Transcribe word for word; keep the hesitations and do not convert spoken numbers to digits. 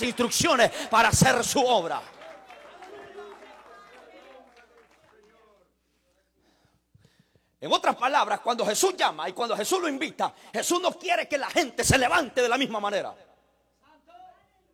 instrucciones para hacer su obra. En otras palabras, cuando Jesús llama y cuando Jesús lo invita, Jesús no quiere que la gente se levante de la misma manera.